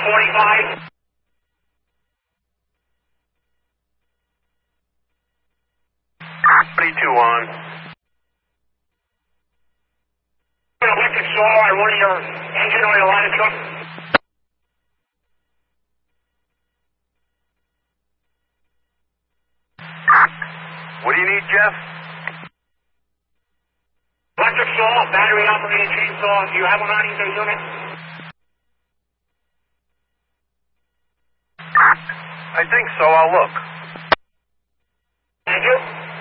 45. 32 on. An electric saw on one of your engine or your ladder truck. What do you need, Jeff? Electric saw, battery operated chainsaw. Do you have one on either unit? I think so. I'll look. Thank you.